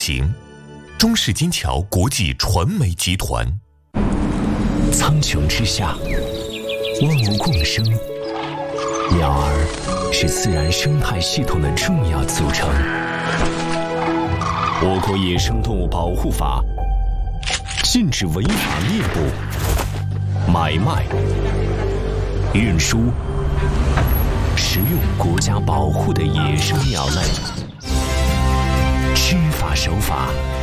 行，中视金桥国际传媒集团。 苍穹之下，万物共生，鸟儿是自然生态系统的重要组成。我国野生动物保护法禁止违法猎捕、买卖、运输、食用国家保护的野生鸟类。知法守法，